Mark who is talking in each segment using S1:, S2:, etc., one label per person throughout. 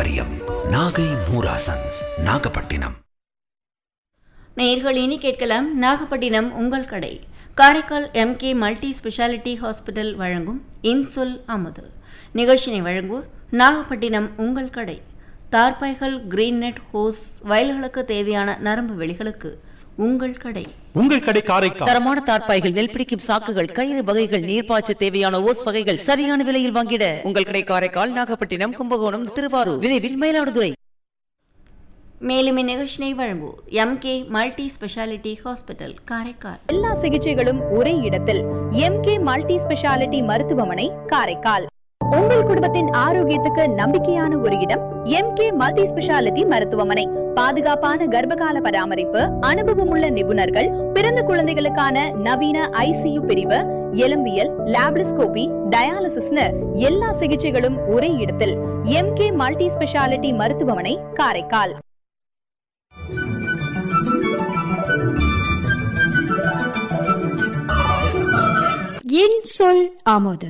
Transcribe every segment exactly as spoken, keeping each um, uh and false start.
S1: பாரம்பரியம். நாகை மூராசன்ஸ், நாகப்பட்டினம்.
S2: நேயர்கள் இனி கேட்கலாம் நாகப்பட்டினம் உங்கள் கடை. Karaikal MK multi speciality hospital வழங்கும் இன்சொல் அமுது நிகழ்ச்சியை வழங்குவோர் நாகப்பட்டினம் உங்கள் கடை. தார்பாய்கள், கிரீன் நெட், ஹோஸ், வயல்களுக்கு தேவையான நரம்பு வெளிகளுக்கு உங்கள் கடை.
S3: உங்கள் கடை காரைக்கால்.
S4: தரமான தார்பாய்கள், நெல் பிடிக்கும் சாக்குகள், கயிறு வகைகள், நீர்ப்பாய்ச்ச தேவையான ஓஸ் வகைகள் சரியான விலையில் வாங்கிட உங்கள் கடை காரைக்கால், நாகப்பட்டினம், கும்பகோணம், திருவாரூர், விரைவில் மயிலாடுதுறை.
S2: மேலும் இந்நிகழ்ச்சியை வழங்குவோர் MK multi speciality hospital Karaikal.
S5: எல்லா சிகிச்சைகளும் ஒரே இடத்தில் எம்கே மல்டி ஸ்பெஷாலிட்டி மருத்துவமனை காரைக்கால். உங்கள் குடும்பத்தின் ஆரோக்கியத்துக்கு நம்பிக்கையான ஒரு இடம் எம்கே மல்டி ஸ்பெஷாலிட்டி மருத்துவமனை. பாதுகாப்பான கர்ப்பகால பராமரிப்பு, அனுபவம் உள்ள நிபுணர்கள், பிறந்த குழந்தைகளுக்கான நவீன ஐசியு பிரிவு, எலும்பியல், லாப்ரிஸ்கோபி, டயாலிசிஸ்னு எல்லா சிகிச்சைகளும் ஒரே இடத்தில் எம்கே மல்டி ஸ்பெஷாலிட்டி மருத்துவமனை காரைக்கால்.
S6: என் சொல் ஆமோது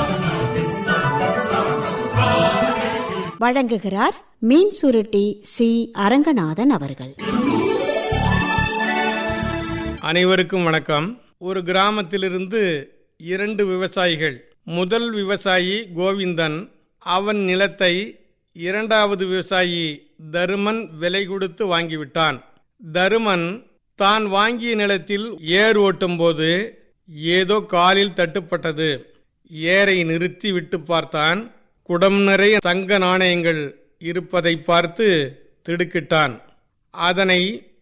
S6: வழங்குகிறார் மீன் சுருட்டி சி அரங்கநாதன் அவர்கள்.
S7: அனைவருக்கும் வணக்கம். ஒரு கிராமத்திலிருந்து இரண்டு விவசாயிகள். முதல் விவசாயி கோவிந்தன். அவன் நிலத்தை இரண்டாவது விவசாயி தருமன் விலை கொடுத்து வாங்கிவிட்டான். தருமன் தான் வாங்கிய நிலத்தில் ஏர் ஓட்டும் போது ஏதோ காலில் தட்டுப்பட்டது. ஏரை நிறுத்தி விட்டு பார்த்தான். குடம் நிறைய தங்க நாணயங்கள் இருப்பதை பார்த்து திடுக்கிட்டான். அதனை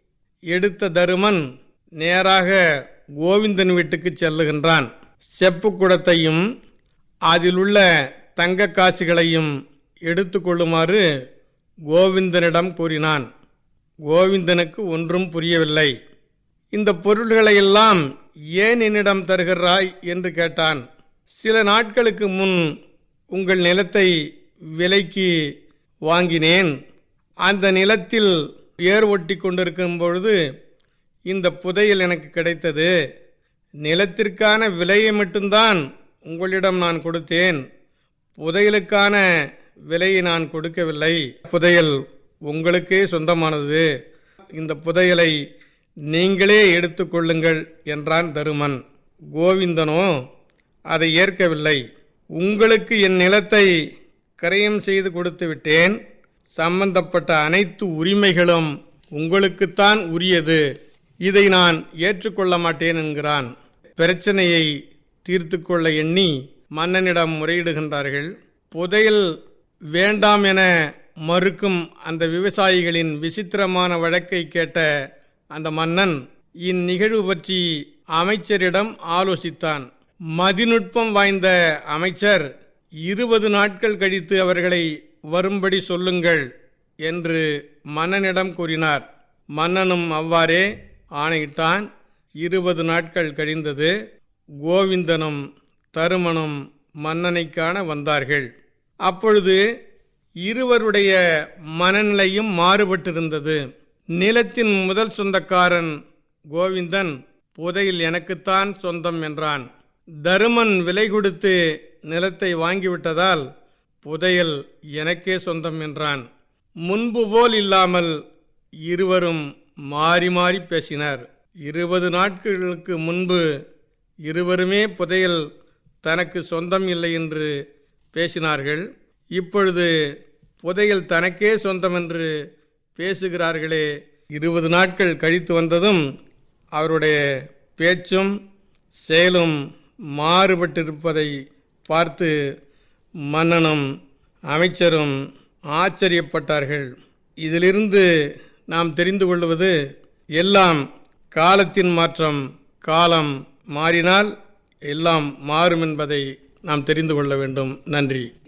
S7: எடுத்த தருமன் நேராக கோவிந்தன் வீட்டுக்கு செல்லுகின்றான். செப்பு குடத்தையும் அதிலுள்ள தங்க காசுகளையும் எடுத்துக்கொள்ளுமாறு கோவிந்தனிடம் கூறினான். கோவிந்தனுக்கு ஒன்றும் புரியவில்லை. இந்த பொருள்களையெல்லாம் ஏன் என்னிடம் தருகிறாய் என்று கேட்டான். சில நாட்களுக்கு முன் உங்கள் நிலத்தை விலைக்கு வாங்கினேன். அந்த நிலத்தில் ஏர் ஒட்டி கொண்டிருக்கும் பொழுது இந்த புதையல் எனக்கு கிடைத்தது. நிலத்திற்கான விலையை மட்டும்தான் உங்களிடம் நான் கொடுத்தேன். புதையலுக்கான விலையை நான் கொடுக்கவில்லை. புதையல் உங்களுக்கே சொந்தமானது. இந்த புதையலை நீங்களே எடுத்துக்கொள்ளுங்கள் என்றான் தருமன். கோவிந்தனோ அதை ஏற்கவில்லை. உங்களுக்கு என் நிலத்தை கரையம் செய்து கொடுத்து விட்டேன். சம்பந்தப்பட்ட அனைத்து உரிமைகளும் உங்களுக்குத்தான் உரியது. இதை நான் ஏற்றுக்கொள்ள மாட்டேன் என்கிறான். பிரச்சனையை தீர்த்து கொள்ள எண்ணி மன்னனிடம் முறையிடுகின்றார்கள். புதையல் வேண்டாம் என மறுக்கும் அந்த விவசாயிகளின் விசித்திரமான வழக்கை கேட்ட அந்த மன்னன் இந்நிகழ்வு பற்றி அமைச்சரிடம் ஆலோசித்தான். மதிநுட்பம் வாய்ந்த அமைச்சர் இருபது நாட்கள் கழித்து அவர்களை வரும்படி சொல்லுங்கள் என்று மன்னனிடம் கூறினார். மன்னனும் அவ்வாறே ஆணையிட்டான். இருபது நாட்கள் கழிந்தது. கோவிந்தனும் தருமனும் மன்னனை காண வந்தார்கள். அப்பொழுது இருவருடைய மனநிலையும் மாறுபட்டிருந்தது. நிலத்தின் முதல் சொந்தக்காரன் கோவிந்தன் புதையில் எனக்குத்தான் சொந்தம் என்றான். தருமன் விலை கொடுத்து நிலத்தை வாங்கிவிட்டதால் புதையல் எனக்கே சொந்தம் என்றான். முன்பு போல் இல்லாமல் இருவரும் மாறி மாறி பேசினர். இருபது நாட்களுக்கு முன்பு இருவருமே புதையல் தனக்கு சொந்தம் இல்லை என்று பேசினார்கள். இப்பொழுது புதையல் தனக்கே சொந்தம் என்று பேசுகிறார்களே. இருபது நாட்கள் கழித்து வந்ததும் அவருடைய பேச்சும் செயலும் மாறுபட்டிருப்பதை பார்த்து மன்னனும் அமைச்சரும் ஆச்சரியப்பட்டார்கள். இதிலிருந்து நாம் தெரிந்து கொள்வது எல்லாம் காலத்தின் மாற்றம். காலம் மாறினால் எல்லாம் மாறும் என்பதை நாம் தெரிந்து கொள்ள வேண்டும். நன்றி.